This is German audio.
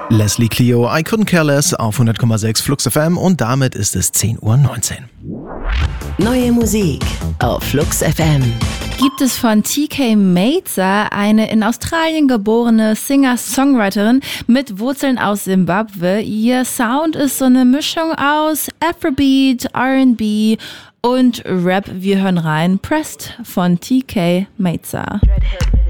Leslie Clio, I Couldn't Care Less auf 100,6 Flux FM und damit ist es 10:19 Uhr. Neue Musik auf Flux FM. Gibt es von TK Mazer, eine in Australien geborene Singer-Songwriterin mit Wurzeln aus Simbabwe. Ihr Sound ist so eine Mischung aus Afrobeat, R&B und Rap. Wir hören rein. Pressed von TK Mazer.